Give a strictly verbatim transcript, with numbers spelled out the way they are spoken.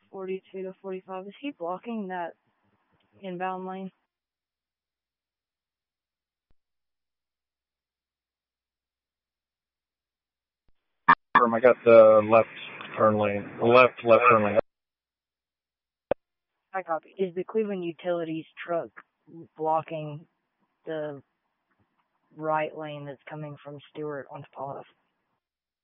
forty-two to forty-five. Is he blocking that inbound lane? I got the left turn lane. Left, left turn lane. I copy. Is the Cleveland Utilities truck blocking the right lane that's coming from Stewart onto Paulus?